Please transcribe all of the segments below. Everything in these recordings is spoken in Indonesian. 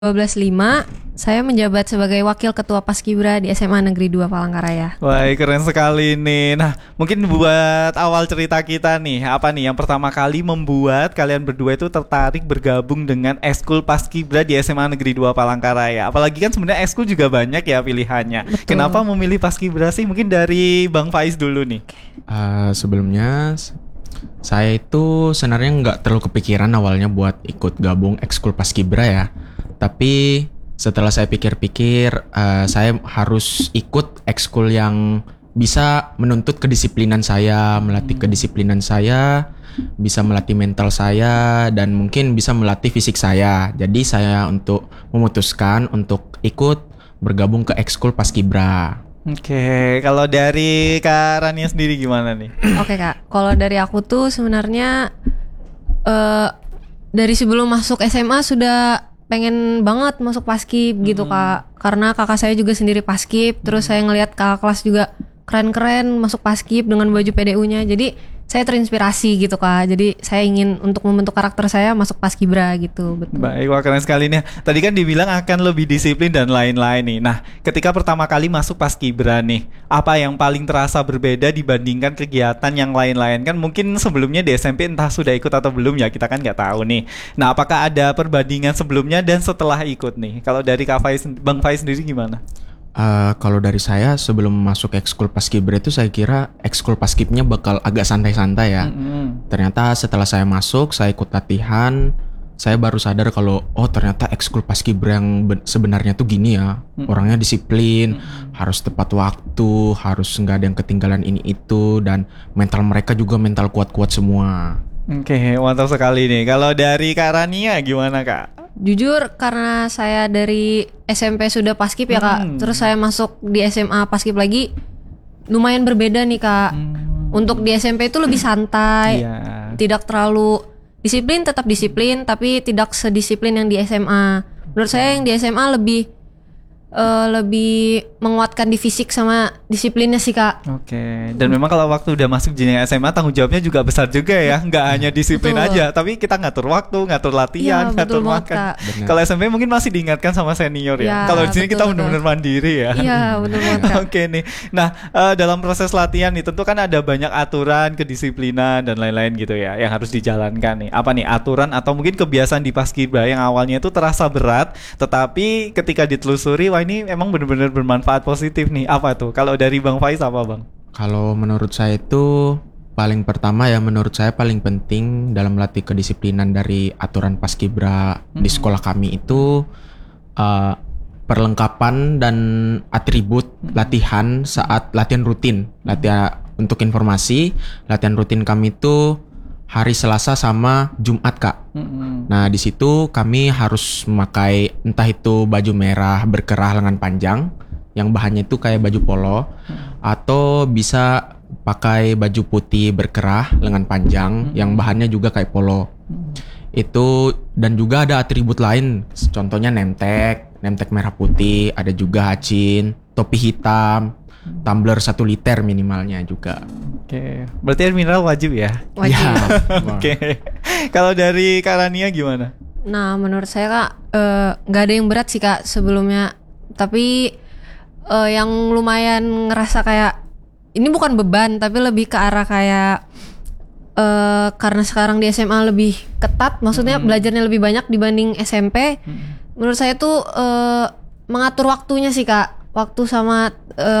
12.5 saya menjabat sebagai Wakil Ketua Paskibra di SMA Negeri 2 Palangkaraya. Wah, keren sekali nih. Nah, mungkin buat awal cerita kita nih, apa nih yang pertama kali membuat kalian berdua itu tertarik bergabung dengan Ekskul Paskibra di SMA Negeri 2 Palangkaraya? Apalagi kan sebenarnya ekskul juga banyak ya pilihannya. Betul. Kenapa memilih Paskibra sih? Mungkin dari Bang Faiz dulu nih. Sebelumnya saya itu sebenarnya nggak terlalu kepikiran awalnya buat ikut gabung Ekskul Paskibra ya. Tapi setelah saya pikir-pikir, saya harus ikut ekskul yang bisa menuntut kedisiplinan saya, melatih kedisiplinan saya, bisa melatih mental saya, dan mungkin bisa melatih fisik saya. Jadi saya memutuskan untuk ikut bergabung ke Ekskul Paskibra. Oke, kalau dari Kak Rania sendiri gimana nih? Oke Kak, kalau dari aku tuh sebenarnya dari sebelum masuk SMA sudah pengen banget masuk paskib gitu Kak. Karena kakak saya juga sendiri paskib, terus saya ngelihat kakak kelas juga keren-keren masuk paskib dengan baju PDU-nya. Jadi saya terinspirasi gitu Kak. Jadi saya ingin untuk membentuk karakter saya masuk Paskibra gitu. Betul. Baik, wah keren sekali nih. Tadi kan dibilang akan lebih disiplin dan lain-lain nih. Nah, ketika pertama kali masuk Paskibra nih, apa yang paling terasa berbeda dibandingkan kegiatan yang lain-lain? Kan mungkin sebelumnya di SMP entah sudah ikut atau belum ya, kita kan nggak tahu nih. Nah, apakah ada perbandingan sebelumnya dan setelah ikut nih? Kalau dari Kak Faiz, Bang Faiz sendiri gimana? Kalau dari saya sebelum masuk Ekskul Paskibra itu saya kira Ekskul Paskibnya bakal agak santai-santai ya. Ternyata setelah saya masuk, saya ikut latihan, saya baru sadar kalau ternyata Ekskul Paskibra yang sebenarnya tuh gini ya. Orangnya disiplin, harus tepat waktu, harus nggak ada yang ketinggalan ini itu, dan mental mereka juga mental kuat-kuat semua. Oke, mantap sekali nih. Kalau dari Kak Rania gimana Kak? Jujur karena saya dari SMP sudah paskib ya Kak, terus saya masuk di SMA paskib lagi, lumayan berbeda nih Kak. Untuk di SMP itu lebih santai, tidak terlalu disiplin, tetap disiplin, tapi tidak sedisiplin yang di SMA. Menurut saya yang di SMA lebih menguatkan di fisik sama disiplinnya sih Kak. Oke. Dan memang kalau waktu udah masuk jenjang SMA tanggung jawabnya juga besar juga ya. Nggak hanya disiplin aja, tapi kita ngatur waktu, ngatur latihan, ngatur makan. Kalau SMP mungkin masih diingatkan sama senior ya. Kalau di sini kita benar-benar mandiri ya. Iya betul banget Kak. Oke nih. Nah dalam proses latihan nih tentu kan ada banyak aturan, kedisiplinan dan lain-lain gitu ya yang harus dijalankan nih. Apa nih aturan atau mungkin kebiasaan di Paskibra yang awalnya itu terasa berat, tetapi ketika ditelusuri wah ini emang benar-benar bermanfaat positif nih. Apa tuh? Kalau dari Bang Faiz apa Bang? Kalau menurut saya itu paling pertama ya, menurut saya paling penting dalam melatih kedisiplinan dari aturan Paskibra di sekolah kami itu perlengkapan dan atribut latihan saat latihan rutin. Latihan untuk informasi, latihan rutin kami itu hari Selasa sama Jumat Kak. Nah di situ kami harus memakai entah itu baju merah berkerah lengan panjang yang bahannya itu kayak baju polo, atau bisa pakai baju putih berkerah lengan panjang yang bahannya juga kayak polo. Itu dan juga ada atribut lain, contohnya nemtek merah putih, ada juga hacin, topi hitam, tumbler 1 liter minimalnya juga. Oke, berarti air mineral wajib ya? Wajib. Ya, Oke. Kalau dari Kak Rania gimana? Nah menurut saya Kak nggak ada yang berat sih Kak sebelumnya, tapi yang lumayan ngerasa kayak ini bukan beban tapi lebih ke arah kayak karena sekarang di SMA lebih ketat, maksudnya belajarnya lebih banyak dibanding SMP. Menurut saya tuh mengatur waktunya sih Kak, waktu sama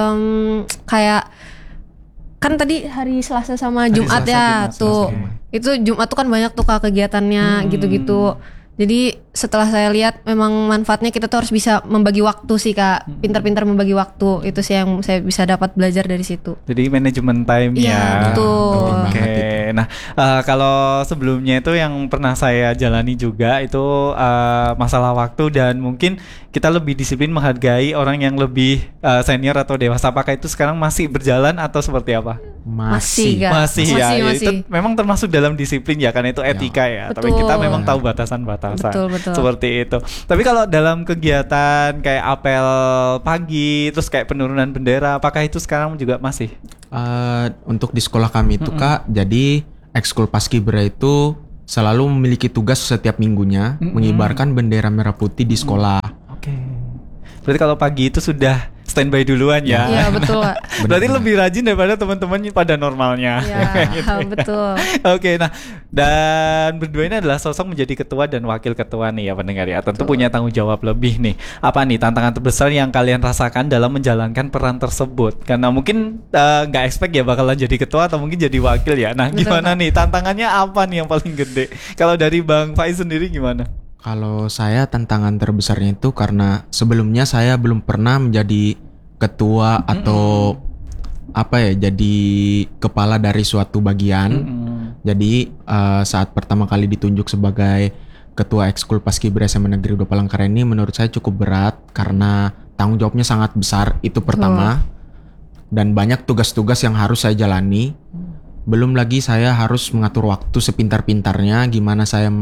kayak kan tadi hari Selasa sama Jumat ya tuh. Itu Jumat tuh kan banyak tuh Kak kegiatannya gitu-gitu. Jadi setelah saya lihat memang manfaatnya kita tuh harus bisa membagi waktu sih Kak. Pintar-pintar membagi waktu. Itu sih yang saya bisa dapat belajar dari situ. Jadi manajemen time ya. Iya betul. Oke. Nah kalau sebelumnya itu yang pernah saya jalani juga itu masalah waktu dan mungkin kita lebih disiplin menghargai orang yang lebih senior atau dewasa. Apakah itu sekarang masih berjalan atau seperti apa? Masih ya. Masih. Itu memang termasuk dalam disiplin ya, karena itu etika ya. Betul. Tapi kita memang tahu batasan-batasan. Betul. Seperti itu. Tapi kalau dalam kegiatan kayak apel pagi, terus kayak penurunan bendera, apakah itu sekarang juga masih? Untuk di sekolah kami itu Kak, jadi Ekskul Paskibra itu selalu memiliki tugas setiap minggunya mengibarkan bendera merah putih di sekolah. Oke. Berarti kalau pagi itu sudah standby duluan ya. Iya betul Kak. Berarti lebih rajin daripada teman-teman pada normalnya. Iya betul. Oke, nah dan berdua ini adalah sosok menjadi ketua dan wakil ketua nih ya pendengar ya. Tentu punya tanggung jawab lebih nih. Apa nih tantangan terbesar yang kalian rasakan dalam menjalankan peran tersebut? Karena mungkin nggak expect ya bakalan jadi ketua atau mungkin jadi wakil ya. Nah, gimana nih tantangannya apa nih yang paling gede? Kalau dari Bang Faiz sendiri gimana? Kalau saya tantangan terbesarnya itu karena sebelumnya saya belum pernah menjadi ketua atau apa ya, jadi kepala dari suatu bagian. Jadi saat pertama kali ditunjuk sebagai ketua ekskul Paskibra SMA Negeri 2 Palangkaraya ini menurut saya cukup berat karena tanggung jawabnya sangat besar, itu pertama. Dan banyak tugas-tugas yang harus saya jalani. Belum lagi saya harus mengatur waktu sepintar-pintarnya, gimana saya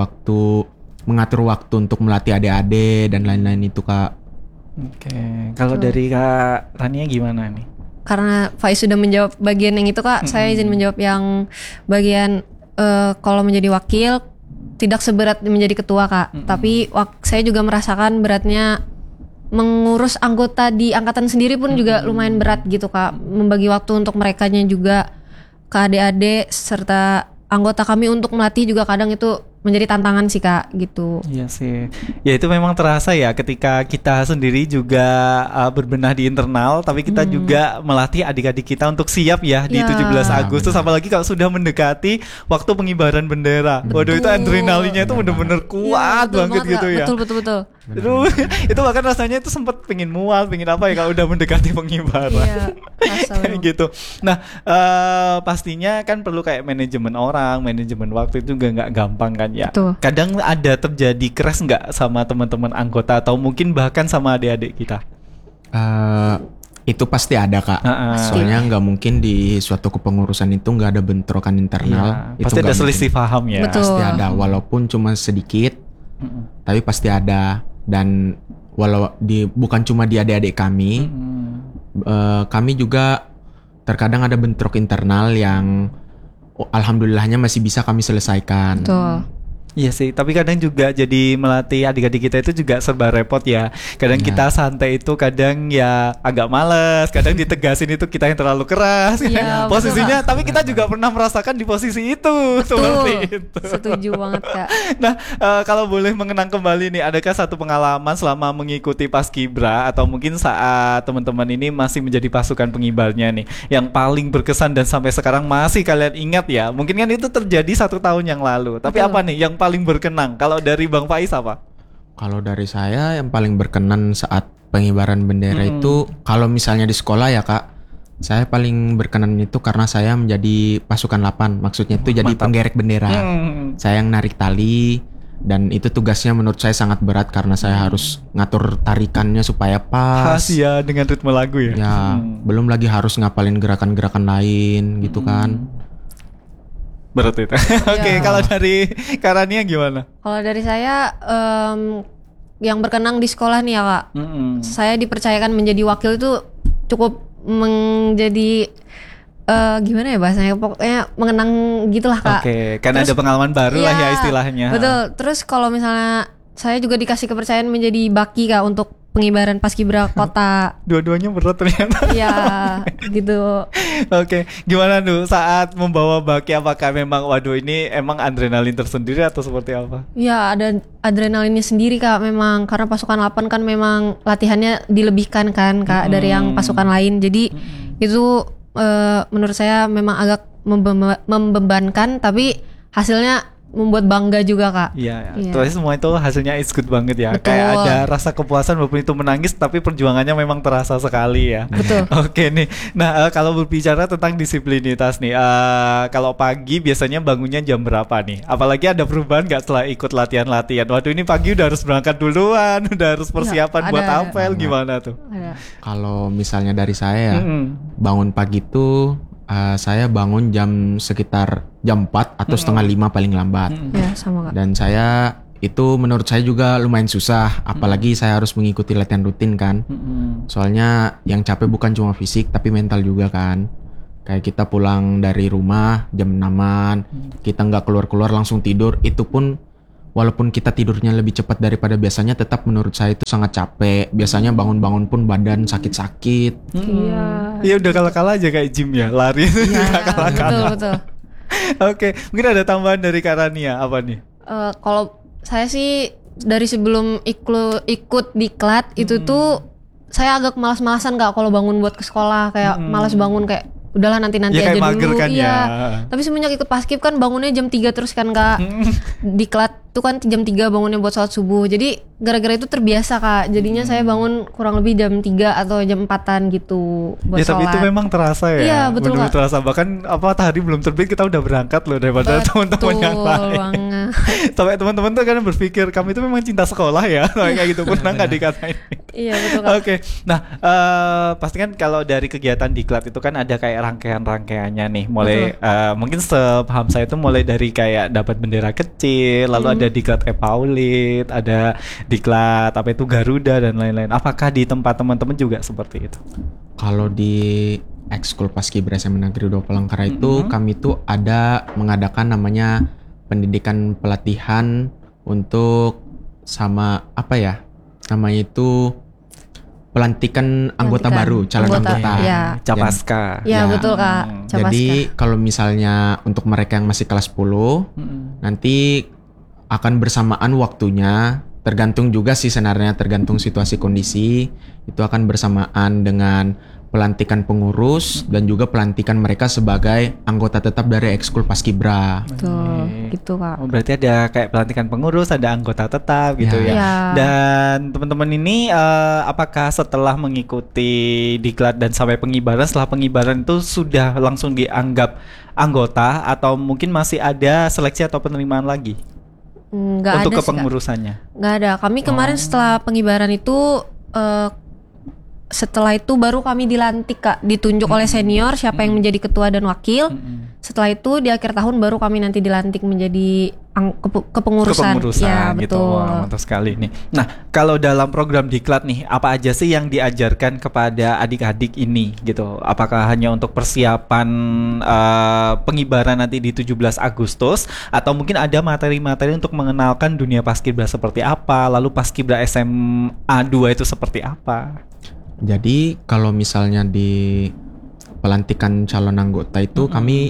mengatur waktu untuk melatih adik-adik dan lain-lain itu Kak. Oke, kalau dari Kak Rania gimana nih? Karena Faiz sudah menjawab bagian yang itu Kak, saya izin menjawab yang bagian kalau menjadi wakil tidak seberat menjadi ketua Kak. Tapi saya juga merasakan beratnya mengurus anggota di angkatan sendiri pun juga lumayan berat gitu Kak. Membagi waktu untuk merekanya juga ke adik-adik serta anggota kami untuk melatih juga kadang itu menjadi tantangan sih Kak gitu. Iya sih. Ya itu memang terasa ya ketika kita sendiri juga berbenah di internal, tapi kita juga melatih adik-adik kita untuk siap ya di 17 Agustus, apalagi kalau sudah mendekati waktu pengibaran bendera. Waduh, itu adrenalinnya itu benar-benar kuat banget gitu ya. Betul. Itu bahkan rasanya itu sempat pengen mual, pengen apa ya kalau udah mendekati pengibaran. Iya, kayak gitu. Nah, pastinya kan perlu kayak manajemen orang, manajemen waktu itu juga nggak gampang kan ya. Betul. Kadang ada terjadi keras nggak sama teman-teman anggota atau mungkin bahkan sama adik-adik kita? Itu pasti ada Kak. Soalnya nggak mungkin di suatu kepengurusan itu nggak ada bentrokan internal. Pasti ada selisih paham ya. Betul. Pasti ada, walaupun cuma sedikit, tapi pasti ada. Dan bukan cuma di adik-adik kami, kami juga terkadang ada bentrok internal yang alhamdulillahnya masih bisa kami selesaikan. Betul. Iya sih, tapi kadang juga jadi melatih adik-adik kita itu juga serba repot ya. Kadang kita santai itu kadang ya agak males, kadang ditegasin itu kita yang terlalu keras. Iya, posisinya, betul, tapi kita juga pernah merasakan di posisi itu. Seperti itu. Setuju banget Kak. Nah, kalau boleh mengenang kembali nih, adakah satu pengalaman selama mengikuti Paskibra atau mungkin saat teman-teman ini masih menjadi pasukan pengibarnya nih, yang paling berkesan dan sampai sekarang masih kalian ingat ya? Mungkin kan itu terjadi 1 tahun yang lalu. Tapi apa nih yang paling berkenang? Kalau dari Bang Faiz apa? Kalau dari saya yang paling berkenan saat pengibaran bendera itu, kalau misalnya di sekolah ya Kak, saya paling berkenan itu karena saya menjadi pasukan 8. Maksudnya itu jadi penggerek bendera. Saya yang narik tali, dan itu tugasnya menurut saya sangat berat karena saya harus ngatur tarikannya supaya pas. Pas ya dengan ritme lagu ya. Ya, belum lagi harus ngapalin gerakan-gerakan lain gitu kan. Berat itu. Oke, kalau dari Karania gimana? Kalau dari saya yang berkenang di sekolah nih ya Kak. Saya dipercayakan menjadi wakil itu cukup menjadi gimana ya bahasanya, pokoknya mengenang gitulah Kak. Oke, karena ada pengalaman baru lah ya istilahnya. Betul. Terus kalau misalnya saya juga dikasih kepercayaan menjadi baki Kak untuk pengibaran Paskibra kota. Dua-duanya berat ternyata. Iya, gitu. Oke, gimana tuh saat membawa baki, apakah memang waduh ini emang adrenalin tersendiri atau seperti apa? Ya, ada adrenalinnya sendiri Kak memang, karena pasukan 8 kan memang latihannya dilebihkan kan Kak dari yang pasukan lain. Jadi itu menurut saya memang agak membebankan, tapi hasilnya membuat bangga juga Kak. Iya. Terus semua itu hasilnya is good banget ya. Betul. Kayak ada rasa kepuasan walaupun itu menangis, tapi perjuangannya memang terasa sekali ya. Betul. Oke nih. Nah, kalau berbicara tentang disiplinitas nih, kalau pagi biasanya bangunnya jam berapa nih? Apalagi ada perubahan nggak setelah ikut latihan-latihan? Waduh, ini pagi udah harus berangkat duluan, udah harus persiapan buat apel, gimana tuh? Kalau misalnya dari saya, bangun pagi tuh saya bangun sekitar jam 4 atau setengah 5 paling lambat. Ya, sama Kak. Dan saya itu menurut saya juga lumayan susah, apalagi saya harus mengikuti latihan rutin kan. Soalnya yang capek bukan cuma fisik tapi mental juga kan. Kayak kita pulang dari rumah jam 6-an, kita nggak keluar-keluar langsung tidur. Itu pun walaupun kita tidurnya lebih cepat daripada biasanya, tetap menurut saya itu sangat capek. Biasanya bangun-bangun pun badan sakit-sakit. Iya. Iya udah kalah-kalah aja kayak gym ya, lari itu juga kalah-kalah. Betul. Oke, mungkin ada tambahan dari Kak Rania apa nih? Kalau saya sih dari sebelum ikut diklat itu tuh saya agak malas-malasan Kak kalau bangun buat ke sekolah, kayak malas bangun, kayak udahlah nanti Ya, aja kayak mager dulu. kan Iya. ya. Tapi semenjak ikut paskib kan bangunnya jam 3 terus kan Kak. Diklat tuh kan jam 3 bangunnya buat sholat subuh. Jadi gara-gara itu terbiasa Kak. Jadinya saya bangun kurang lebih jam 3 atau jam 4-an gitu buat Ya tapi sholat. itu memang terasa ya. Iya, betul, Bener-bener Kak. terasa, bahkan matahari belum terbit kita udah berangkat loh daripada teman-teman yang lain. Banget. Sampai teman-teman tuh kan berpikir kami itu memang cinta sekolah ya, kayak gitu. Pernah nggak dikatain? Iya betul Kak. Oke, nah pasti kan kalau dari kegiatan diklat itu kan ada kayak rangkaian-rangkaiannya nih. Mulai mungkin sepaham saya itu mulai dari kayak dapat bendera kecil, lalu ada diklat Epaulit, ada diklat apa itu Garuda dan lain-lain. Apakah di tempat teman-teman juga seperti itu? Kalau di ekskul Paskibra SMA Negeri 2 Palangkaraya itu kami tuh ada mengadakan namanya pendidikan pelatihan untuk sama apa ya? Namanya itu pelantikan anggota baru, calon anggota. Ya. Capaska. Ya, Ya. betul Kak. Capaska. Jadi kalau misalnya untuk mereka yang masih kelas 10 nanti akan bersamaan waktunya, tergantung juga sih sebenarnya, tergantung situasi kondisi, itu akan bersamaan dengan pelantikan pengurus dan juga pelantikan mereka sebagai anggota tetap dari ekskul Paskibra. Betul, gitu Kak. Oh, berarti ada kayak pelantikan pengurus, ada anggota tetap gitu ya. Ya. Dan teman-teman ini apakah setelah mengikuti diklat dan sampai pengibaran, setelah pengibaran itu sudah langsung dianggap anggota atau mungkin masih ada seleksi atau penerimaan lagi Nggak untuk ada sih, Kak. kepengurusannya? Nggak ada. Kami kemarin setelah pengibaran itu setelah itu baru kami dilantik Kak, ditunjuk oleh senior siapa yang menjadi ketua dan wakil. Setelah itu di akhir tahun baru kami nanti dilantik menjadi kepengurusan. Ya, gitu. betul. Wah, mantap sekali nih. Nah, kalau dalam program diklat nih, apa aja sih yang diajarkan kepada adik-adik ini gitu? Apakah hanya untuk persiapan pengibaran nanti di 17 Agustus atau mungkin ada materi-materi untuk mengenalkan dunia Paskibra seperti apa, lalu Paskibra SMA 2 itu seperti apa? Jadi kalau misalnya di pelantikan calon anggota itu kami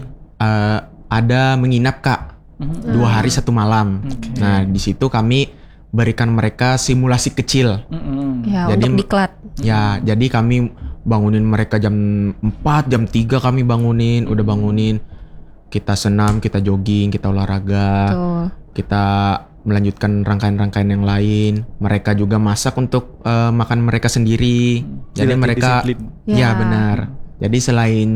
ada menginap Kak, 2 hari 1 malam. Nah di situ kami berikan mereka simulasi kecil. Ya, Jadi untuk diklat. Ya, jadi kami bangunin mereka jam 4, jam 3 kami bangunin, udah bangunin. Kita senam, kita jogging, kita olahraga. Betul. Kita melanjutkan rangkaian-rangkaian yang lain. Mereka juga masak untuk makan mereka sendiri. Jadi Dilatih mereka disiplin. ya Ya. benar. Jadi selain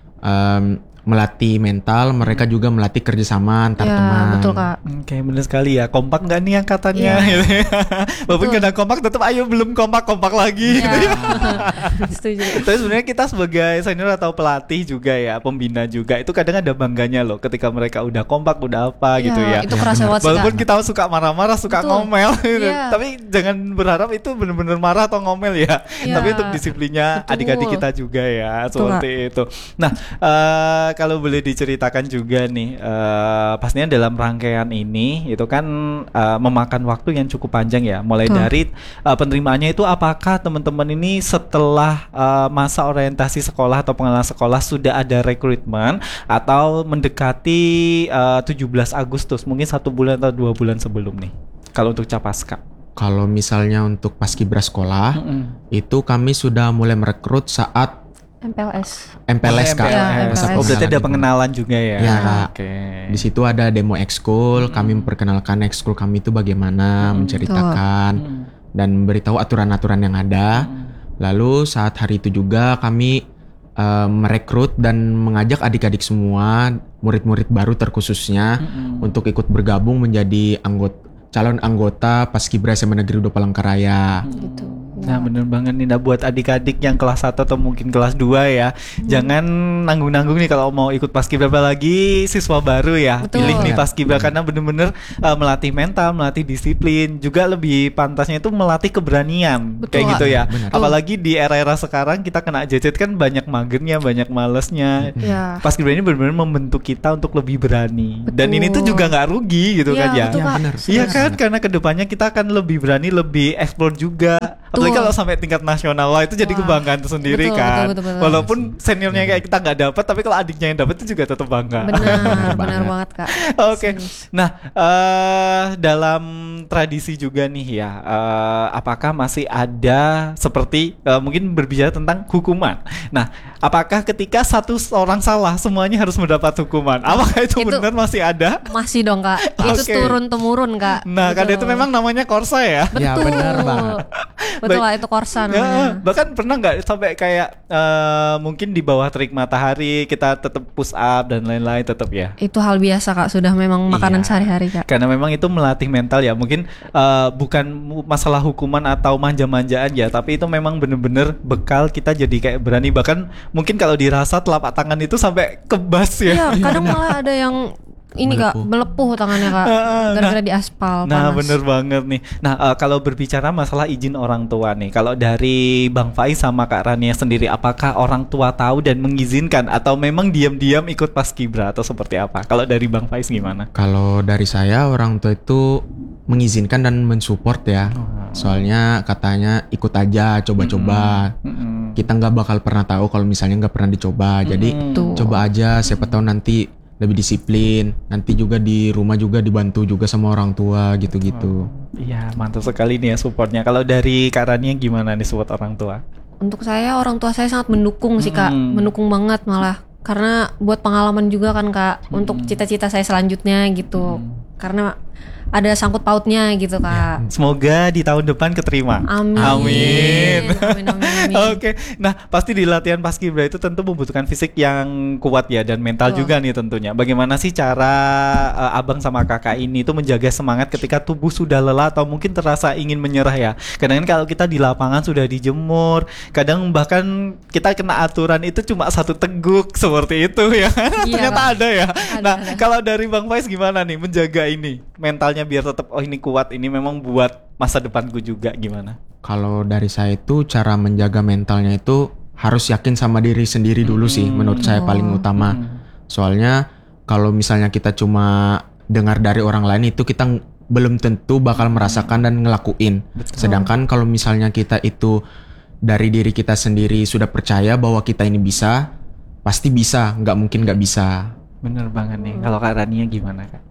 melatih mental, mereka juga melatih kerjasama antar Ya, teman. betul Kak. Oke, bener sekali ya. Kompak nggak nih angkatannya? Iya. Gitu ya. Walaupun kadang kompak, tetap ayo belum kompak lagi. Gitu ya. Setuju. Tapi sebenarnya kita sebagai senior atau pelatih juga ya, pembina juga, itu kadang ada bangganya loh ketika mereka udah kompak, udah apa Ya, gitu ya. itu kerasa banget sih, Walaupun Kak. kita suka marah-marah, suka Betul. ngomel gitu. Iya. Tapi jangan berharap itu benar-benar marah atau ngomel ya. Iya. Tapi untuk disiplinnya Betul. adik-adik kita juga ya, Betul, seperti itu. Nah, kalau boleh diceritakan juga nih, pastinya dalam rangkaian ini itu kan memakan waktu yang cukup panjang ya. Mulai Betul. dari penerimaannya itu, apakah teman-teman ini setelah masa orientasi sekolah atau pengenalan sekolah sudah ada rekrutmen atau mendekati 17 Agustus, mungkin 1 bulan atau 2 bulan sebelum nih kalau untuk Capaska? Kalau misalnya untuk Paskibra sekolah, itu kami sudah mulai merekrut saat MPLS. MPLS Kak. Ya, Masa MPLS. Oh, berarti ada pengenalan pengenalan juga ya? Ya, Kak. Oke. Di situ ada demo ekskul, kami memperkenalkan ekskul kami itu bagaimana, menceritakan dan memberitahu aturan-aturan yang ada. Lalu saat hari itu juga kami merekrut dan mengajak adik-adik semua, murid-murid baru terkhususnya untuk ikut bergabung menjadi calon anggota Paskibra SMA Negeri 2 Palangkaraya. Gitu. Nah bener banget nih. Nah buat adik-adik yang kelas 1 atau mungkin kelas 2 ya, jangan nanggung-nanggung nih kalau mau ikut paskibra, apalagi siswa baru ya. Betul. Pilih nih paskibra karena bener-bener melatih mental, melatih disiplin, juga lebih pantasnya itu melatih keberanian. Betul, Kayak gitu ya. Benar. Apalagi di era-era sekarang kita kena gadget kan banyak magernya, banyak malesnya. Iya. Paskibra ini benar-benar membentuk kita untuk lebih berani. Betul. Dan ini tuh juga nggak rugi gitu Iya, kan ya. betul, Kak. benar. Iya kan, karena kedepannya kita akan lebih berani, lebih explore juga. Apalagi kalau sampai tingkat nasional, wah itu jadi Wah. kebanggaan tersendiri Betul, kan. betul. Walaupun seniornya kayak kita nggak dapat, tapi kalau adiknya yang dapat itu juga tetap bangga. Benar banget Kak. Oke. Nah, dalam tradisi juga nih ya, apakah masih ada seperti mungkin berbicara tentang hukuman. Nah, apakah ketika satu orang salah semuanya harus mendapat hukuman? Apakah itu Itu- benar masih ada? Masih dong Kak. Itu Oke. turun temurun Kak. Nah, karena itu memang namanya korsa ya. Ya Betul. benar banget. Betul Baik. Kak, itu korsa Ya, namanya. bahkan pernah nggak sampai kayak mungkin di bawah terik matahari kita tetap push up dan lain-lain tetap ya? Itu hal biasa Kak, sudah memang makanan Iya. sehari-hari Kak. Karena memang itu melatih mental ya. Mungkin bukan masalah hukuman atau manja-manjaan ya, tapi itu memang bener-bener bekal kita jadi kayak berani. Bahkan mungkin kalau dirasa telapak tangan itu sampai kebas ya. Iya, kadang malah ada yang ini Kak, melepuh tangannya Kak, gara-gara di aspal Nah panas. bener banget nih. Nah kalau berbicara masalah izin orang tua nih, kalau dari Bang Faiz sama Kak Rania sendiri, apakah orang tua tahu dan mengizinkan atau memang diam-diam ikut paskibra atau seperti apa? Kalau dari Bang Faiz gimana? Kalau dari saya, orang tua itu mengizinkan dan mensupport ya. Soalnya katanya ikut aja, coba-coba. Kita nggak bakal pernah tahu kalau misalnya nggak pernah dicoba. Jadi Tuh. coba aja, siapa tahu nanti lebih disiplin. Nanti juga di rumah juga dibantu juga sama orang tua gitu-gitu. Iya mantap sekali nih ya supportnya. Kalau dari Kak Rania gimana nih support orang tua? Untuk saya, orang tua saya sangat mendukung sih Kak, mendukung banget malah. Karena buat pengalaman juga kan Kak, untuk cita-cita saya selanjutnya gitu. Karena ada sangkut pautnya gitu Kak. Semoga di tahun depan keterima. Amin. Amin. Amin. Oke, nah pasti di latihan paskibra itu tentu membutuhkan fisik yang kuat ya dan mental Betul. juga nih tentunya. Bagaimana sih cara abang sama kakak ini itu menjaga semangat ketika tubuh sudah lelah atau mungkin terasa ingin menyerah ya? Kadang kan kalau kita di lapangan sudah dijemur, kadang bahkan kita kena aturan itu cuma satu teguk seperti itu ya. Iya, Ternyata Kak. ada ya. Nah, Ada. kalau dari Bang Faiz gimana nih menjaga ini mentalnya biar tetap oh ini kuat, ini memang buat masa depanku juga gimana? Kalau dari saya itu cara menjaga mentalnya itu harus yakin sama diri sendiri dulu sih, menurut saya paling utama. Soalnya kalau misalnya kita cuma dengar dari orang lain itu kita belum tentu bakal merasakan dan ngelakuin. Sedangkan kalau misalnya kita itu dari diri kita sendiri sudah percaya bahwa kita ini bisa, pasti bisa, nggak mungkin nggak bisa. Bener banget nih. Kalau Kak Rania gimana Kak?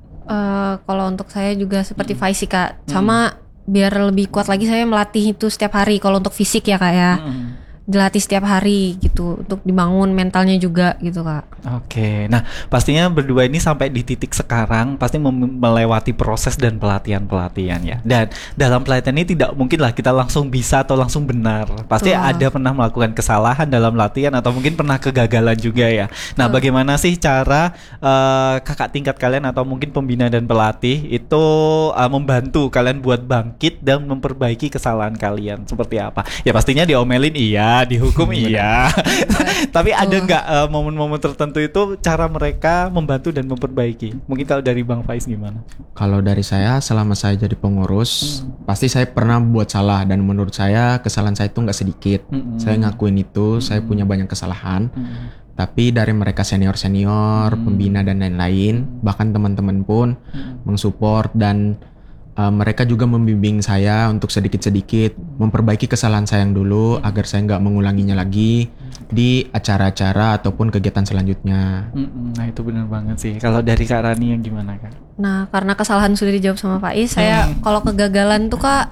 Kalau untuk saya juga seperti Faiz sih Kak, sama biar lebih kuat lagi saya melatih itu setiap hari. Kalau untuk fisik ya Kak ya, dilatih setiap hari gitu untuk dibangun mentalnya juga gitu Kak. Oke, nah pastinya berdua ini sampai di titik sekarang pasti melewati proses dan pelatihan ya. Dan dalam pelatihan ini tidak mungkin lah kita langsung bisa atau langsung benar. Pasti Betul. ada pernah melakukan kesalahan dalam latihan atau mungkin pernah kegagalan juga ya. Nah bagaimana sih cara kakak tingkat kalian atau mungkin pembina dan pelatih itu membantu kalian buat bangkit dan memperbaiki kesalahan kalian seperti apa? Ya pastinya diomelin iya, dihukum iya. Tapi ada nggak momen-momen tertentu itu cara mereka membantu dan memperbaiki? Mungkin kalau dari Bang Faiz gimana? Kalau dari saya, selama saya jadi pengurus, pasti saya pernah buat salah dan menurut saya kesalahan saya itu nggak sedikit. Saya ngakuin itu, saya punya banyak kesalahan. Tapi dari mereka senior-senior, pembina dan lain-lain, bahkan teman-teman pun mensupport dan mereka juga membimbing saya untuk sedikit-sedikit memperbaiki kesalahan saya yang dulu agar saya nggak mengulanginya lagi di acara-acara ataupun kegiatan selanjutnya. Nah itu benar banget sih. Kalau dari Kak Rani yang gimana Kak? Nah karena kesalahan sudah dijawab sama Faiz, saya kalau kegagalan tuh Kak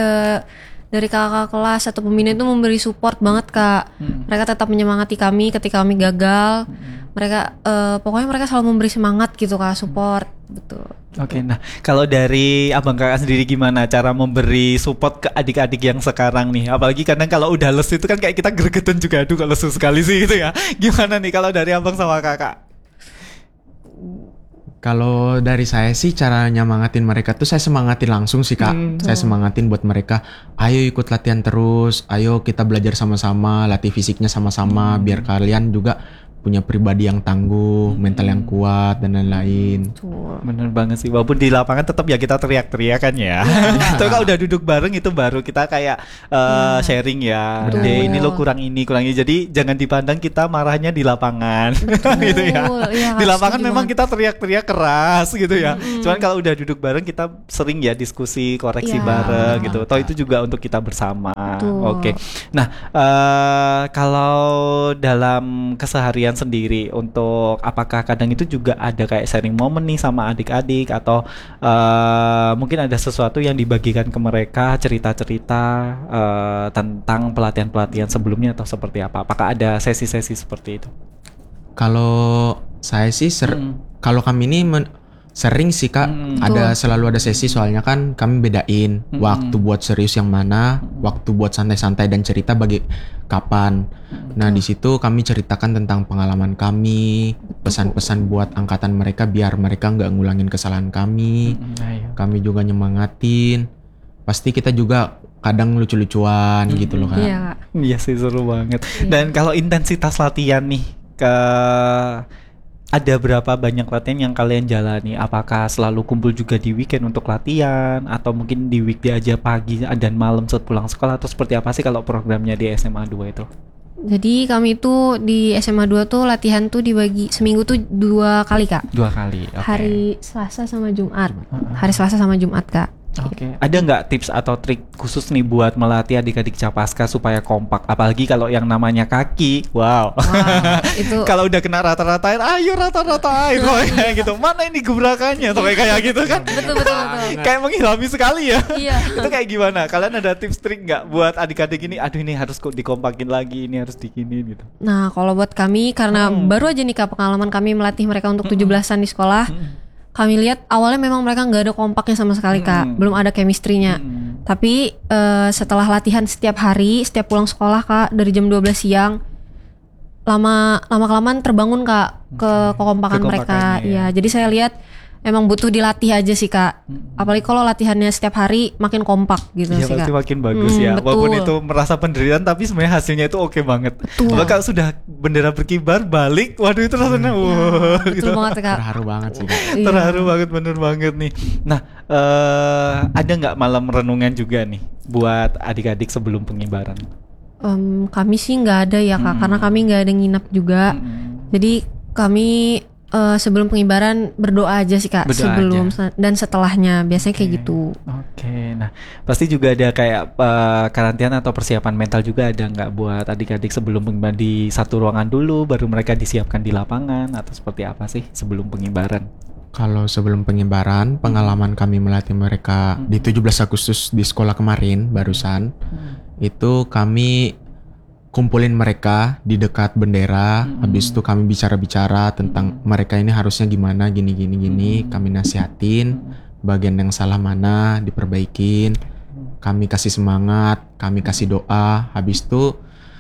dari kakak kelas atau pembina itu memberi support banget Kak. Mereka tetap menyemangati kami ketika kami gagal. Mereka pokoknya mereka selalu memberi semangat gitu Kak, support betul. Oke, nah kalau dari abang kakak sendiri gimana cara memberi support ke adik-adik yang sekarang nih? Apalagi kadang kalau udah lesu itu kan kayak kita gregetan juga, aduh kalau lesu sekali sih gitu ya. Gimana nih kalau dari abang sama kakak? Kalau dari saya sih cara nyemangatin mereka tuh saya semangatin langsung sih Kak. Saya semangatin buat mereka, ayo ikut latihan terus, ayo kita belajar sama-sama, latih fisiknya sama-sama biar kalian juga punya pribadi yang tangguh, mental yang kuat dan lain-lain. Bener banget sih, walaupun di lapangan tetap ya kita teriak-teriak kan ya. Tapi kalau udah duduk bareng itu baru kita kayak sharing ya. Betul. Deh ini lo kurang ini. Jadi jangan dipandang kita marahnya di lapangan. gitu ya. Iya, Di lapangan setuju memang banget. kita teriak-teriak keras gitu ya. Cuman kalau udah duduk bareng kita sering ya diskusi, koreksi Iya. bareng gitu. Toh itu juga untuk kita bersama. Betul. Oke. Nah, kalau dalam keseharian sendiri untuk apakah kadang itu juga ada kayak sharing momen nih sama adik-adik atau mungkin ada sesuatu yang dibagikan ke mereka, cerita-cerita tentang pelatihan-pelatihan sebelumnya atau seperti apa? Apakah ada sesi-sesi seperti itu? Kalau saya sih kalau kami ini sering sih Kak, selalu ada sesi soalnya kan kami bedain waktu buat serius yang mana, waktu buat santai-santai dan cerita bagi kapan. Nah, di situ kami ceritakan tentang pengalaman kami, pesan-pesan buat angkatan mereka biar mereka nggak ngulangin kesalahan kami. Kami juga nyemangatin. Pasti kita juga kadang lucu-lucuan gitu loh Kak. Iya, Kak. Iya sih, seru banget. Iya. Dan kalau intensitas latihan nih ada berapa banyak latihan yang kalian jalani? Apakah selalu kumpul juga di weekend untuk latihan atau mungkin di weekday aja pagi dan malam saat pulang sekolah atau seperti apa sih kalau programnya di SMA 2 itu? Jadi kami itu di SMA 2 tuh latihan tuh dibagi seminggu tuh 2 kali Kak. 2 kali. Oke. Hari Selasa sama Jumat. Hari Selasa sama Jumat Kak. Oke. Ada nggak tips atau trik khusus nih buat melatih adik-adik Capaska supaya kompak? Apalagi kalau yang namanya kaki, wow. Wah, itu Kalau udah kena rata-ratain, ayo rata-ratain, kayak gitu. Mana ini gebrakannya, tuh kayak gitu kan? betul. Kayak menghilami sekali ya. Iya. Itu kayak gimana? Kalian ada tips trik nggak buat adik-adik ini? Aduh ini harus dikompakin lagi, ini harus dikinin gitu. Nah, kalau buat kami karena baru aja nih Kak pengalaman kami melatih mereka untuk 17-an di sekolah. Kami lihat awalnya memang mereka nggak ada kompaknya sama sekali Kak, belum ada chemistry-nya. Tapi setelah latihan setiap hari, setiap pulang sekolah Kak dari jam 12 siang, lama-kelamaan terbangun Kak kekompakan mereka. Kekompakannya, ya. Jadi saya lihat emang butuh dilatih aja sih Kak. Apalagi kalau latihannya setiap hari makin kompak gitu Iya sih pasti Kak. makin bagus ya. Betul. Walaupun itu merasa penderitaan tapi sebenarnya hasilnya itu oke banget. Betul. Kalau sudah bendera berkibar balik, waduh itu rasanya wah Betul gitu. banget Kak. Terharu banget sih Kak. Iya. Terharu banget, bener banget nih. Nah, ada nggak malam renungan juga nih buat adik-adik sebelum pengibaran? Kami sih nggak ada ya Kak, karena kami nggak ada nginap juga. Jadi kami sebelum pengibaran berdoa aja sih Kak, Berdoa sebelum dan setelahnya biasanya kayak gitu. Oke, nah pasti juga ada kayak karantina atau persiapan mental juga ada nggak buat adik-adik sebelum pengibaran di satu ruangan dulu, baru mereka disiapkan di lapangan atau seperti apa sih sebelum pengibaran? Kalau sebelum pengibaran, pengalaman kami melatih mereka di 17 Agustus di sekolah kemarin barusan, itu kami kumpulin mereka di dekat bendera. Habis itu kami bicara-bicara tentang mereka ini harusnya gimana, gini. Kami nasihatin bagian yang salah mana diperbaikin. Kami kasih semangat, kami kasih doa. Habis itu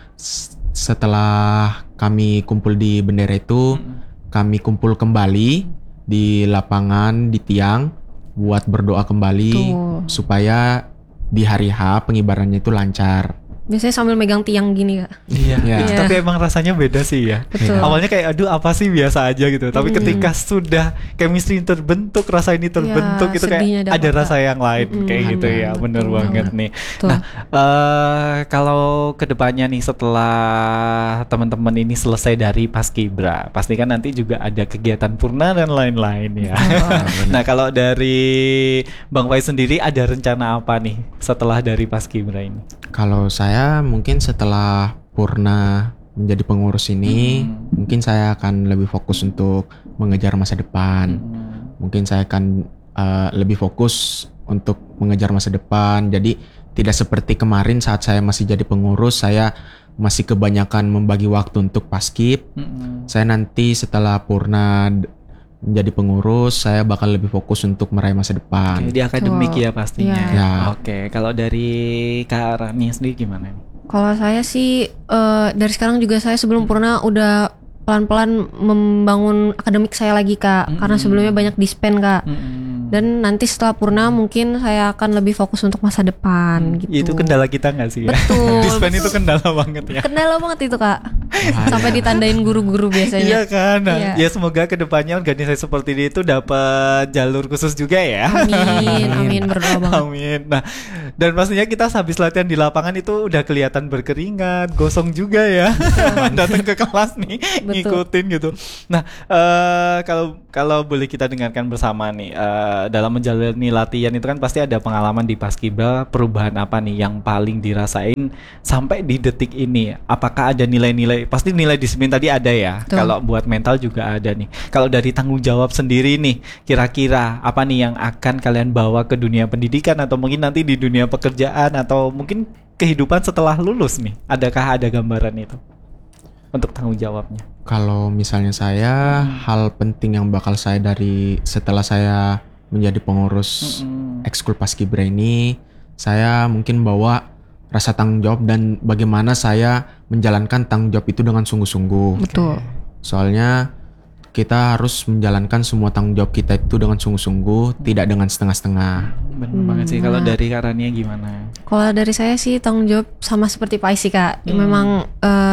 setelah kami kumpul di bendera itu, kami kumpul kembali di lapangan, di tiang buat berdoa kembali. Betul. Supaya di hari H pengibarannya itu lancar. Biasanya sambil megang tiang gini Kak. Iya, Iya. tapi emang rasanya beda sih ya. Betul. Awalnya kayak aduh apa sih biasa aja gitu. Tapi ketika sudah chemistry terbentuk, rasa ini terbentuk itu sedihnya kayak dapat, ada Kak. rasa yang lain kayak gitu ya. Bener Betul banget banget. nih. Betul. Nah, kalau kedepannya nih setelah teman-teman ini selesai dari Paskibra, pasti kan nanti juga ada kegiatan purna dan lain-lain ya. Nah, kalau dari Bang Faiz sendiri ada rencana apa nih setelah dari Paskibra ini? Kalau saya mungkin setelah purna menjadi pengurus ini, mungkin saya akan lebih fokus untuk mengejar masa depan. Mungkin saya akan lebih fokus untuk mengejar masa depan. Jadi tidak seperti kemarin saat saya masih jadi pengurus, saya masih kebanyakan membagi waktu untuk paskib. Saya nanti setelah purna menjadi pengurus, saya bakal lebih fokus untuk meraih masa depan. Oke, di akademik Betul. ya pastinya. Iya. Ya. Oke, kalau dari Kak Rani sendiri gimana nih? Kalau saya sih dari sekarang juga saya sebelum purna udah pelan-pelan membangun akademik saya lagi Kak, karena sebelumnya banyak dispen Kak. Dan nanti setelah purna mungkin saya akan lebih fokus untuk masa depan gitu. Itu kendala kita nggak sih ya? Betul. Dispen itu kendala banget ya. Kendala banget itu Kak. Sampai ditandain guru-guru biasanya. Iya kan. Nah, Iya. ya semoga kedepannya organisasi seperti ini itu dapat jalur khusus juga ya. Amin, berdoa banget. Amin. Nah, dan pastinya kita habis latihan di lapangan itu udah kelihatan berkeringat, gosong juga ya. Datang ke kelas nih, ngikutin gitu. Nah, kalau boleh kita dengarkan bersama nih, dalam menjalani latihan itu kan pasti ada pengalaman di Paskibra, perubahan apa nih yang paling dirasain sampai di detik ini? Apakah ada nilai-nilai? Pasti nilai disiplin tadi ada ya. Betul. Kalau buat mental juga ada nih. Kalau dari tanggung jawab sendiri nih, kira-kira apa nih yang akan kalian bawa ke dunia pendidikan atau mungkin nanti di dunia pekerjaan atau mungkin kehidupan setelah lulus nih? Adakah ada gambaran itu untuk tanggung jawabnya? Kalau misalnya saya, hal penting yang bakal saya dari setelah saya menjadi pengurus ekskul Paskibra ini, saya mungkin bawa rasa tanggung jawab dan bagaimana saya menjalankan tanggung jawab itu dengan sungguh-sungguh. Betul. Soalnya kita harus menjalankan semua tanggung jawab kita itu dengan sungguh-sungguh, tidak dengan setengah-setengah. Benar banget sih. Kalau dari Kak Rania gimana? Kalau dari saya sih tanggung jawab sama seperti Pak Isi Kak. Memang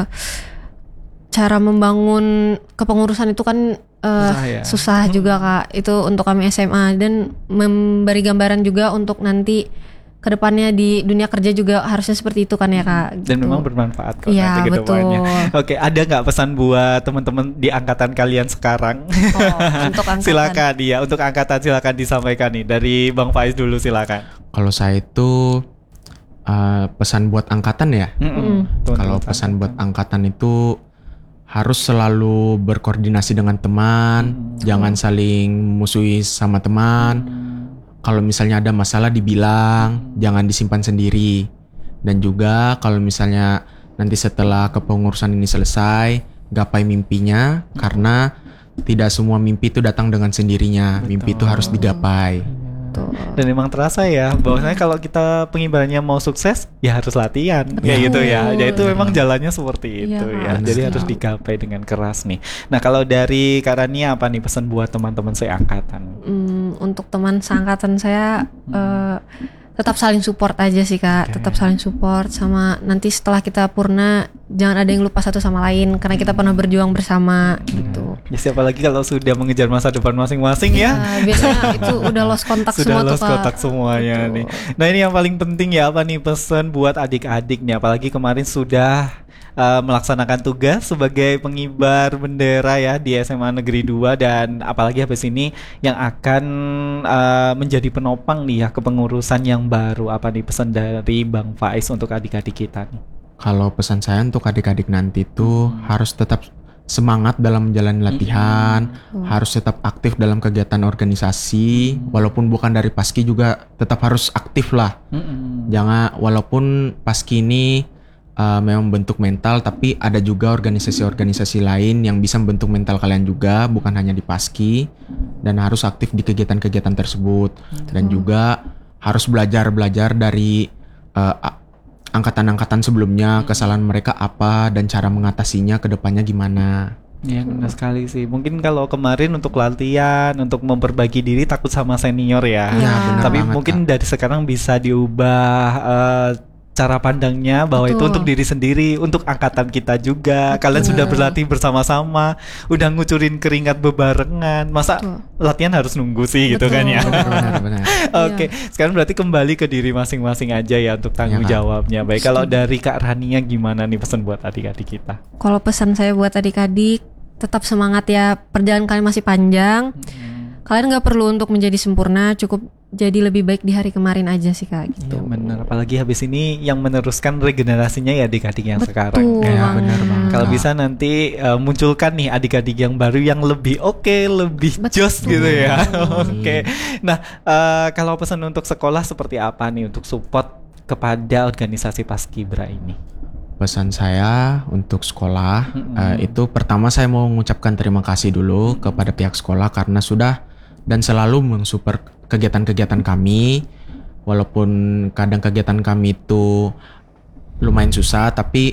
cara membangun kepengurusan itu kan susah juga Kak. Itu untuk kami SMA dan memberi gambaran juga untuk nanti kedepannya di dunia kerja juga harusnya seperti itu kan ya Kak. Dan gitu. memang bermanfaat kok Iya, nanti ke depannya. betul. Oke, ada nggak pesan buat teman-teman di angkatan kalian sekarang? Untuk angkatan. Silakan dia, untuk angkatan silakan disampaikan nih dari Bang Faiz dulu silakan. Kalau saya itu pesan buat angkatan ya. Kalau pesan buat angkatan itu harus selalu berkoordinasi dengan teman, jangan saling musuhi sama teman. Kalau misalnya ada masalah dibilang, jangan disimpan sendiri. Dan juga kalau misalnya nanti setelah kepengurusan ini selesai, gapai mimpinya, karena tidak semua mimpi itu datang dengan sendirinya. Mimpi itu harus digapai. Dan memang terasa ya bahwasanya kalau kita pengibarannya mau sukses ya harus latihan. Ya gitu ya. Ya itu memang jalannya seperti itu ya. Iya, Jadi harus digapai dengan keras nih. Nah, kalau dari Kak Rania apa nih pesan buat teman-teman seangkatan? Untuk teman seangkatan saya tetap saling support aja sih Kak. Tetap saling support, sama nanti setelah kita purna jangan ada yang lupa satu sama lain karena kita pernah berjuang bersama gitu. Ya siapa lagi kalau sudah mengejar masa depan masing-masing ya. Biasanya itu udah lost kontak Sudah semua tuh lost Kak. kontak semuanya nih. Nah, ini yang paling penting ya, apa nih pesan buat adik-adik nih, apalagi kemarin sudah melaksanakan tugas sebagai pengibar bendera ya di SMA Negeri 2, dan apalagi habis ini yang akan menjadi penopang nih ya kepengurusan yang baru. Apa nih pesan dari Bang Faiz untuk adik-adik kita nih? Kalau pesan saya untuk adik-adik nanti itu harus tetap semangat dalam menjalani latihan, harus tetap aktif dalam kegiatan organisasi, walaupun bukan dari Paski juga tetap harus aktif lah. Jangan, walaupun Paski ini memang bentuk mental, tapi ada juga organisasi-organisasi lain yang bisa membentuk mental kalian juga, bukan hanya di Paski, dan harus aktif di kegiatan-kegiatan tersebut. Dan juga harus belajar dari angkatan-angkatan sebelumnya, kesalahan mereka apa dan cara mengatasinya ke depannya gimana. Ya benar sekali sih. Mungkin kalau kemarin untuk latihan, untuk memperbaiki diri takut sama senior ya. Ya, benar Tapi banget, mungkin Kak. dari sekarang bisa diubah cara pandangnya bahwa itu untuk diri sendiri, untuk angkatan kita juga. Kalian sudah berlatih bersama-sama, udah ngucurin keringat bebarengan. Masa latihan harus nunggu sih gitu kan ya. Benar. Oke, sekarang berarti kembali ke diri masing-masing aja ya untuk tanggung Iya, Kak. jawabnya. Baik, kalau dari Kak Rania gimana nih pesan buat adik-adik kita? Kalau pesan saya buat adik-adik, tetap semangat ya, perjalanan kalian masih panjang. Kalian nggak perlu untuk menjadi sempurna, cukup jadi lebih baik di hari kemarin aja sih Kak gitu. Iya benar, apalagi habis ini yang meneruskan regenerasinya ya adik-adik yang sekarang. Betul Ya, banget. benar banget. Kalau bisa nanti munculkan nih adik-adik yang baru yang lebih lebih jos gitu ya. Oke. Nah, kalau pesan untuk sekolah seperti apa nih untuk support kepada organisasi Paskibra ini? Pesan saya untuk sekolah itu pertama saya mau mengucapkan terima kasih dulu kepada pihak sekolah karena sudah dan selalu mensupport kegiatan-kegiatan kami, walaupun kadang kegiatan kami itu lumayan susah, tapi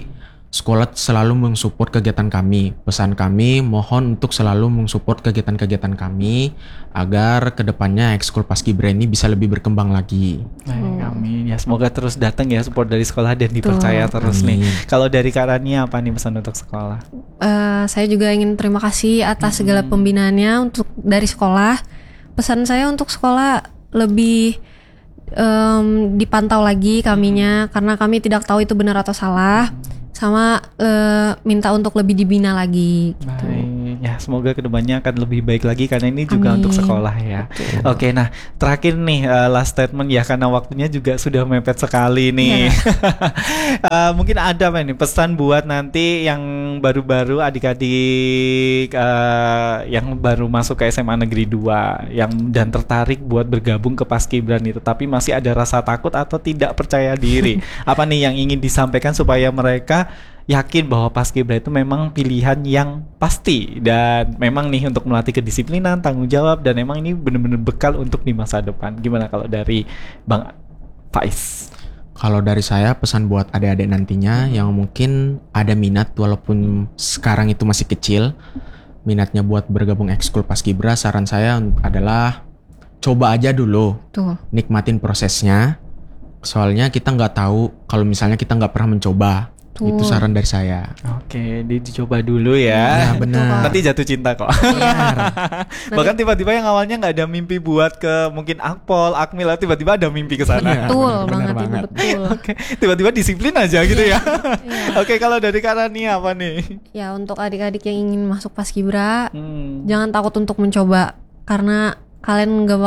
sekolah selalu mensupport kegiatan kami. Pesan kami mohon untuk selalu mensupport kegiatan-kegiatan kami agar kedepannya ekskul Paskibra ini bisa lebih berkembang lagi. Amin. Ya semoga terus datang ya support dari sekolah dan dipercaya terus Amin. nih. Kalau dari Kak Rania apa nih pesan untuk sekolah? Saya juga ingin terima kasih atas segala pembinaannya untuk dari sekolah. Pesan saya untuk sekolah lebih dipantau lagi kaminya, karena kami tidak tahu itu benar atau salah. Sama minta untuk lebih dibina lagi gitu. Baik, ya semoga kedepannya akan lebih baik lagi karena ini juga untuk sekolah ya. Oke, nah terakhir nih last statement ya karena waktunya juga sudah mepet sekali nih. Mungkin ada apa nih pesan buat nanti yang baru-baru adik-adik yang baru masuk ke SMA Negeri 2 yang dan tertarik buat bergabung ke Paskibra itu tapi masih ada rasa takut atau tidak percaya diri. Apa nih yang ingin disampaikan supaya mereka yakin bahwa Paskibra itu memang pilihan yang pasti dan memang nih untuk melatih kedisiplinan, tanggung jawab dan memang ini benar-benar bekal untuk di masa depan. Gimana kalau dari Bang Faiz? Kalau dari saya pesan buat adik-adik nantinya yang mungkin ada minat walaupun sekarang itu masih kecil, minatnya buat bergabung ekskul Paskibra, saran saya adalah coba aja dulu. Tuh. Nikmatin prosesnya. Soalnya kita nggak tahu kalau misalnya kita nggak pernah mencoba. Itu saran dari saya. Oke, dicoba dulu ya. Ya benar. Nanti jatuh cinta kok. Bahkan tiba-tiba yang awalnya nggak ada mimpi buat ke mungkin Akpol, Akmil, tiba-tiba ada mimpi ke sana. Betul benar banget, banget. itu betul. Oke, tiba-tiba disiplin aja gitu ya. Oke, kalau dari Kak Rania apa nih? Ya untuk adik-adik yang ingin masuk Paskibra, jangan takut untuk mencoba karena kalian nggak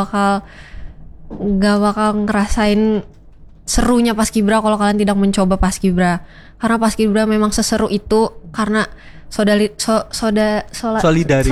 bakal ngerasain serunya Paskibra kalau kalian tidak mencoba Paskibra. Karena Paskibra memang seseru itu karena solidaritas.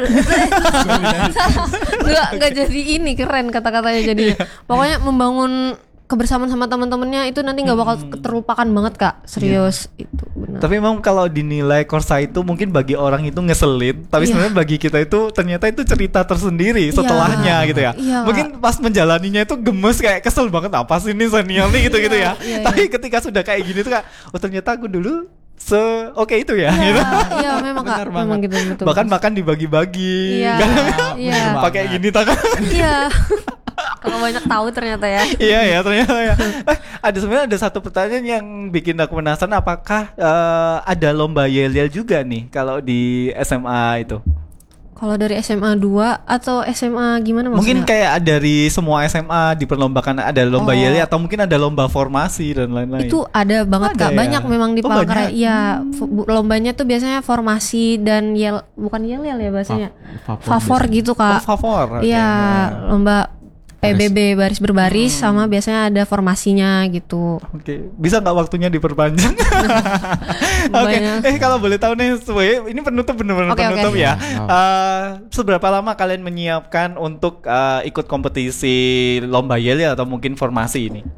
Nggak jadi ini keren kata-katanya jadi. Pokoknya membangun kebersamaan sama teman-temannya itu nanti nggak bakal terlupakan banget Kak, serius itu benar. Tapi memang kalau dinilai Korsa itu mungkin bagi orang itu ngeselin, tapi sebenarnya bagi kita itu ternyata itu cerita tersendiri setelahnya gitu ya. Mungkin pas menjalaninya itu gemes kayak kesel banget apa sih ini senior nih gitu ya. Tapi ketika sudah kayak gini tuh Kak, oh ternyata aku dulu oke itu ya. Gitu. Iya memang Kak, memang gitu betul. Bahkan makan dibagi-bagi. Iya. Pakai gini tangan. Iya. Kalau banyak tahu ternyata ya. Iya ya ternyata ya. Sebenarnya ada satu pertanyaan yang bikin aku penasaran, apakah ada lomba yel-yel juga nih kalau di SMA itu? Kalau dari SMA 2 atau SMA gimana maksudnya? Mungkin kayak dari semua SMA diperlombakan ada lomba yel atau mungkin ada lomba formasi dan lain-lain. Itu ada banget Kak, banyak memang di Palangkaraya. Iya, lombanya tuh biasanya formasi dan yel, bukan yel-yel ya bahasanya. Favor gitu Kak. Favor. Iya, lomba PBB baris berbaris sama biasanya ada formasinya gitu. Oke, bisa nggak waktunya diperpanjang? Oke, kalau boleh tahu nih, ini penutup benar-benar penutup ya. Seberapa lama kalian menyiapkan untuk ikut kompetisi lomba yel atau mungkin formasi ini?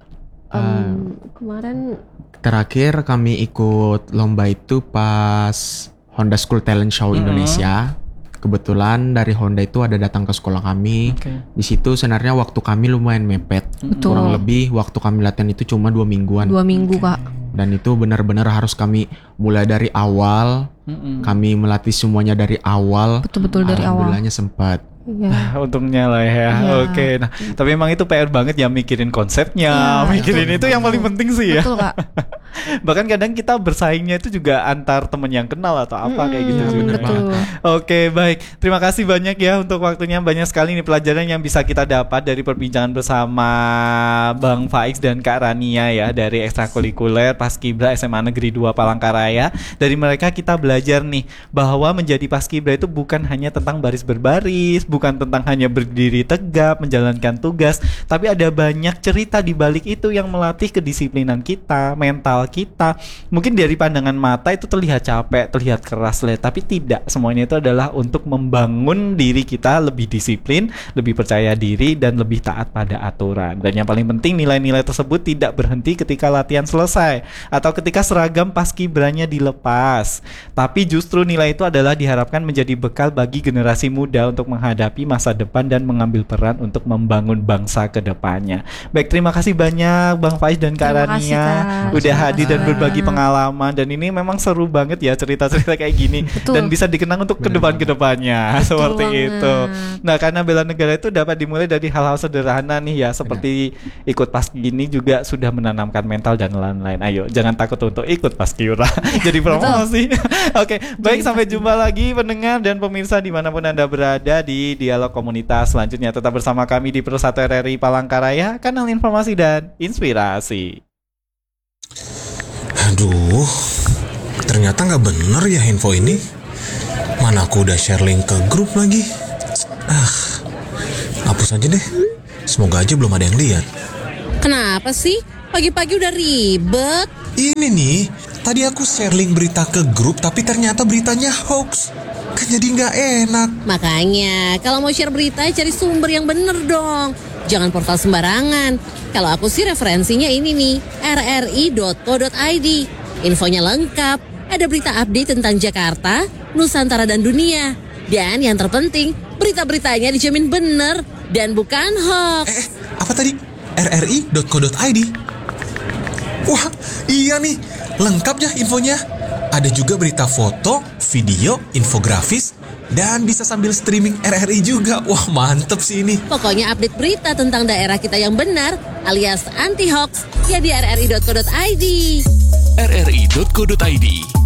Kemarin terakhir kami ikut lomba itu pas Honda School Talent Show Indonesia. Kebetulan dari Honda itu ada datang ke sekolah kami. Di situ sebenarnya waktu kami lumayan mepet. Kurang lebih waktu kami latihan itu cuma 2 mingguan. 2 minggu Kak. Dan itu benar-benar harus kami mulai dari awal. Kami melatih semuanya dari awal. Betul-betul dari awal. Alhamdulillahnya sempat. Untungnya lah ya. Oke, nah tapi emang itu PR banget ya mikirin konsepnya, mikirin itu yang paling penting sih ya. Betul Kak. Bahkan kadang kita bersaingnya itu juga antar temen yang kenal atau apa kayak gitu juga. Oke, baik. Terima kasih banyak ya untuk waktunya, banyak sekali nih pelajaran yang bisa kita dapat dari perbincangan bersama Bang Faiz dan Kak Rania ya dari ekstrakurikuler Paskibra SMA Negeri 2 Palangkaraya. Dari mereka kita belajar nih bahwa menjadi Paskibra itu bukan hanya tentang baris berbaris, bukan tentang hanya berdiri tegap, menjalankan tugas, tapi ada banyak cerita di balik itu yang melatih kedisiplinan kita, mental kita. Mungkin dari pandangan mata itu terlihat capek, terlihat keras, tapi tidak. Semuanya itu adalah untuk membangun diri kita lebih disiplin, lebih percaya diri, dan lebih taat pada aturan. Dan yang paling penting, nilai-nilai tersebut tidak berhenti ketika latihan selesai atau ketika seragam Paskibranya dilepas, tapi justru nilai itu adalah diharapkan menjadi bekal bagi generasi muda untuk menghadapi masa depan dan mengambil peran untuk membangun bangsa ke depannya. Baik, terima kasih banyak Bang Faiz dan Kak Rania udah hadir berbagi dan berbagi pengalaman, dan ini memang seru banget ya cerita-cerita kayak gini. Betul. Dan bisa dikenang untuk kedepannya seperti banget. itu. Nah, karena bela negara itu dapat dimulai dari hal-hal sederhana nih ya, seperti ikut paski ini juga sudah menanamkan mental dan lain-lain. Ayo, jangan takut untuk ikut paskiura. Jadi promosi. Oke, baik, sampai jumpa lagi pendengar dan pemirsa dimanapun Anda berada di Dialog Komunitas selanjutnya. Tetap bersama kami di Pro 1 RRI Palangkaraya, kanal informasi dan inspirasi. Aduh, ternyata nggak bener ya info ini. Mana aku udah share link ke grup lagi. Hapus aja deh. Semoga aja belum ada yang lihat. Kenapa sih? Pagi-pagi udah ribet. Ini nih, tadi aku share link berita ke grup tapi ternyata beritanya hoax. Kan jadi nggak enak. Makanya, kalau mau share berita cari sumber yang bener dong. Jangan portal sembarangan. Kalau aku sih referensinya ini nih, rri.co.id. Infonya lengkap, ada berita update tentang Jakarta, Nusantara dan dunia. Dan yang terpenting, berita-beritanya dijamin bener dan bukan hoax. Apa tadi? rri.co.id. Wah, iya nih, lengkap ya infonya. Ada juga berita foto, video, infografis, dan bisa sambil streaming RRI juga. Wah, mantep sih ini. Pokoknya update berita tentang daerah kita yang benar alias anti hoax ya di rri.co.id. rri.co.id